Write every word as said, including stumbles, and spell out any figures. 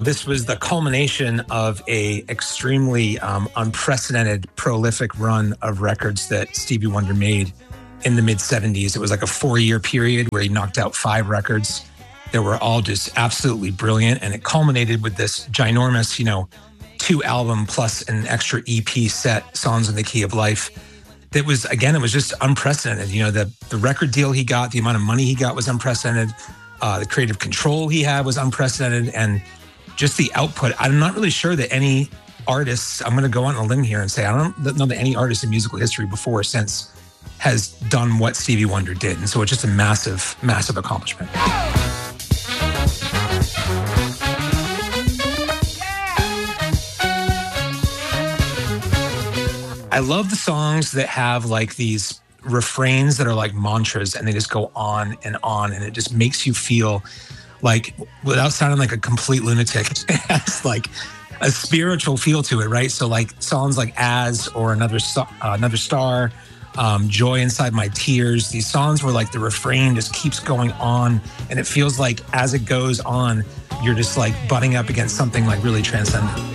This was the culmination of a extremely um, unprecedented, prolific run of records that Stevie Wonder made in the mid seventies. It was like a four-year period where he knocked out five records that were all just absolutely brilliant. And it culminated with this ginormous, you know, two album plus an extra E P set, Songs in the Key of Life. That was, again, it was just unprecedented. You know, the, the record deal he got, the amount of money he got was unprecedented. Uh, the creative control he had was unprecedented. And just the output, I'm not really sure that any artists, I'm going to go on a limb here and say, I don't know that any artist in musical history before or since has done what Stevie Wonder did. And so it's just a massive, massive accomplishment. I love the songs that have like these refrains that are like mantras and they just go on and on, and it just makes you feel like, without sounding like a complete lunatic, it has like a spiritual feel to it, right? So like songs like As or Another uh, Another Star, um, Joy Inside My Tears, these songs where like the refrain just keeps going on, and it feels like as it goes on, you're just like butting up against something like really transcendent.